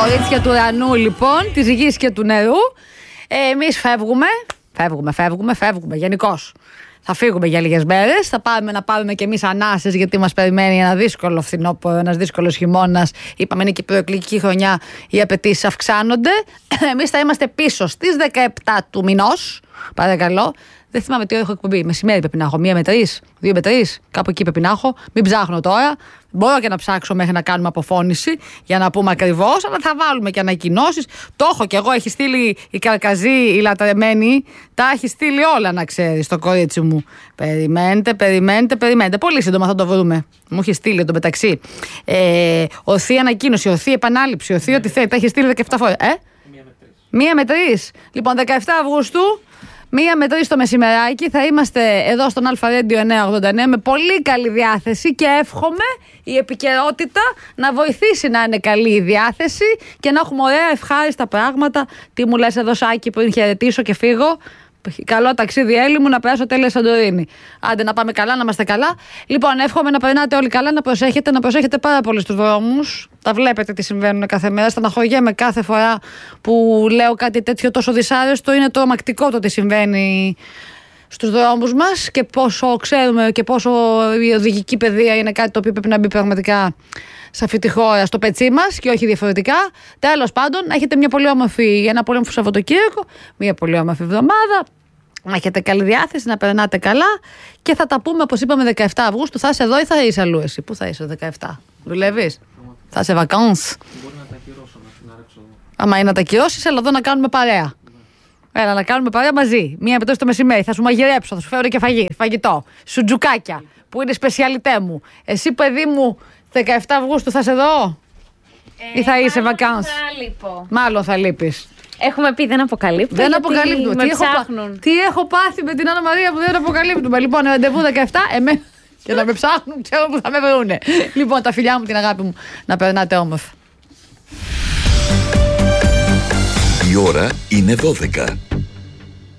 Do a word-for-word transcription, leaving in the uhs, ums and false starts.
Κορίτσια του ουρανού, λοιπόν, της γης και του νερού. Ε, εμείς φεύγουμε. Φεύγουμε, φεύγουμε, φεύγουμε γενικώς. Θα φύγουμε για λίγες μέρες. Θα πάμε να πάρουμε κι εμείς ανάσες, γιατί μας περιμένει ένα δύσκολο φθινόπωρο, ένας δύσκολος χειμώνας. Είπαμε, είναι και η προεκλογική χρονιά, οι απαιτήσεις αυξάνονται. Εμείς θα είμαστε πίσω στις δεκαεπτά του μηνός. Παρακαλώ. Δεν θυμάμαι τι ώρα έχω εκπομπή. Μεσημέρι πρέπει να έχω. Μία με τρεις, δύο με τρεις. Κάπου εκεί πρέπει να έχω. Μην ψάχνω τώρα. Μπορώ και να ψάξω μέχρι να κάνουμε αποφώνηση για να πούμε ακριβώς, αλλά θα βάλουμε και ανακοινώσεις. Το έχω κι εγώ. Έχει στείλει η Καρκαζή, η λατρεμένη. Τα έχει στείλει όλα, να ξέρεις, το κορίτσι μου. Περιμένετε, περιμένετε, περιμένετε. Πολύ σύντομα θα το βρούμε. Μου έχει στείλει εδώ μεταξύ. Ε, ορθή ανακοίνωση, ορθή επανάληψη, ορθή ό,τι θέλει. Τα έχει στείλει δεκαεπτά φορές. Ε? Μία με τρεις. Λοιπόν, δεκαεπτά Αυγούστου. Μία με τρεις το μεσημεράκι θα είμαστε εδώ στον Αλφα Radio εννιακόσια ογδόντα εννέα με πολύ καλή διάθεση και εύχομαι η επικαιρότητα να βοηθήσει να είναι καλή η διάθεση και να έχουμε ωραία ευχάριστα πράγματα. Τι μου λες εδώ, Σάκη, πριν χαιρετήσω και φύγω? Καλό ταξίδι, Έλλη μου, να περάσω τέλεια Σαντορίνη. Άντε να πάμε καλά, να είμαστε καλά. Λοιπόν, εύχομαι να περνάτε όλοι καλά, να προσέχετε, να προσέχετε πάρα πολύ στους δρόμους. Τα βλέπετε τι συμβαίνουν κάθε μέρα. Στεναχωριέμαι κάθε φορά που λέω κάτι τέτοιο τόσο δυσάρεστο. Είναι τρομακτικό το τι συμβαίνει στους δρόμους μας και πόσο ξέρουμε και πόσο η οδηγική παιδεία είναι κάτι το οποίο πρέπει να μπει πραγματικά σε αυτή τη χώρα, στο πετσί μας και όχι διαφορετικά. Τέλος πάντων, έχετε μια πολύ όμορφη, ένα πολύ όμορφο Σαββατοκύριακο, μια πολύ όμορφη εβδομάδα. Να έχετε καλή διάθεση, να περνάτε καλά και θα τα πούμε, όπως είπαμε, δεκαεπτά Αυγούστου. Θα είσαι εδώ ή θα είσαι αλλού εσύ? Πού θα είσαι δεκαεπτά? Δουλεύεις? Θα είσαι βακάνς? Μπορεί να τα ακυρώσω, να την άρεξω εδώ. Άμα είναι να τα ακυρώσεις, έλα εδώ να κάνουμε παρέα. Ναι. Έλα να κάνουμε παρέα μαζί. Μία με το μεσημέρι. Θα σου μαγειρέψω, θα σου φέρω και φαγή, φαγητό. Σουτζουκάκια, που είναι σπεσιαλιτέ μου. Εσύ, παιδί μου, δεκαεπτά Αυγούστου θα είσαι εδώ? Ε, ή θα είσαι βακάνς? Μάλλον θα λείπεις. Έχουμε πει δεν αποκαλύπτουμε. Δεν αποκαλύπτουμε. Τι έχω, τι έχω πάθει με την Άννα Μαρία που δεν αποκαλύπτουμε. Λοιπόν, ραντεβού δεκαεπτά, εμέ. Και να με ψάχνουν, ξέρω που θα με βρούνε. Λοιπόν, τα φιλιά μου, την αγάπη μου, να περνάτε όμορφα. Η ώρα είναι δώδεκα.